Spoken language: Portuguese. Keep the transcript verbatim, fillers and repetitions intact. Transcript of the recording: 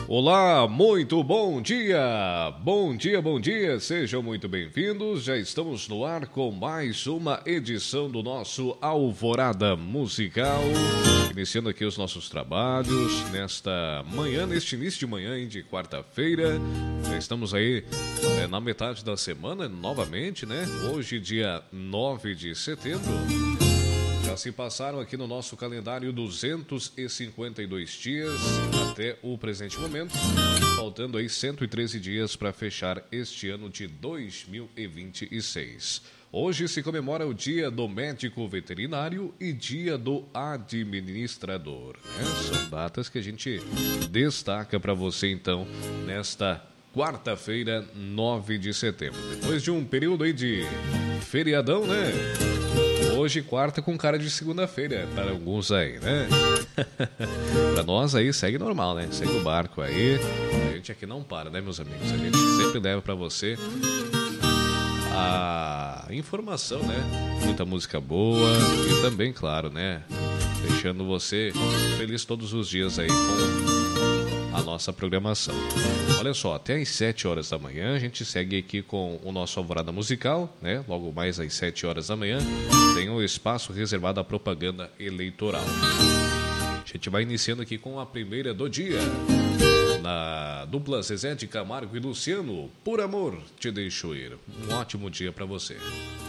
Olá, muito bom dia! Bom dia, bom dia, sejam muito bem-vindos. Já estamos no ar com mais uma edição do nosso Alvorada Musical. Iniciando aqui os nossos trabalhos nesta manhã, neste início de manhã de quarta-feira. Já estamos aí é, na metade da semana novamente, né? Hoje, dia nove de setembro. Já se passaram aqui no nosso calendário duzentos e cinquenta e dois dias até o presente momento, faltando aí cento e treze dias para fechar este ano de dois mil e vinte e seis. Hoje se comemora o Dia do Médico Veterinário e Dia do Administrador, né? São datas que a gente destaca para você então nesta quarta-feira, nove de setembro. Depois de um período aí de feriadão, né? Hoje, quarta com cara de segunda-feira, para alguns aí, né? Para nós aí, segue normal, né? Segue o barco aí. A gente aqui não para, né, meus amigos? A gente sempre leva para você a informação, né? Muita música boa e também, claro, né? Deixando você feliz todos os dias aí com a nossa programação. Olha só, até às sete horas da manhã a gente segue aqui com o nosso Alvorada Musical, né? Logo mais às sete horas da manhã tem um espaço reservado à propaganda eleitoral. A gente vai iniciando aqui com a primeira do dia. Na dupla Zezé de Camargo e Luciano, Por Amor Te Deixo Ir. Um ótimo dia para você.